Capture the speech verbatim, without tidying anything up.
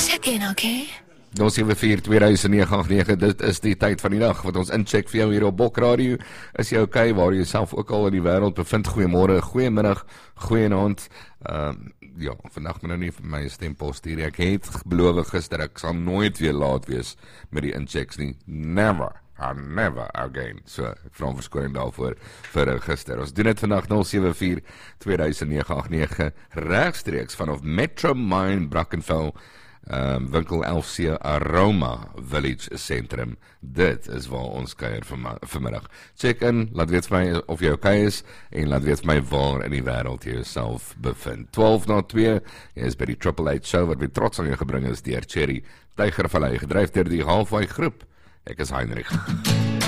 check in, okay? nul sewe vier twee nege agt nege, dit is die tyd van die dag wat ons incheck vir jou hier op Bok Radio. Is jy okay, waar jy self ook al in die wêreld bevind? Goeiemôre, goeiemiddag, goeienaand. Um, ja, vandag moet nou nie vir my stempel stuur. Ek het beloof gister, ek sal nooit weer laat wees met die inchecks nie. Never. And never again. So, ek vra om verskoning daarvoor vir gister. Ons doen dit vandag nul sewe vier twee nege agt nege regstreeks vanaf Metro Mine Brackenfell, um, winkel elf C Aroma Village Centrum. Dit is waar ons kuier vanmiddag. Check in, laat weet vir my of jy okay is en laat weet vir my waar in die wêreld jy jouself bevind. twaalf na twee, jy is by die Triple H show wat weer trots aan jou gebring is deur Cherry Tygervallei, gedryf deur die Halfway groep. Ek is Heinrich.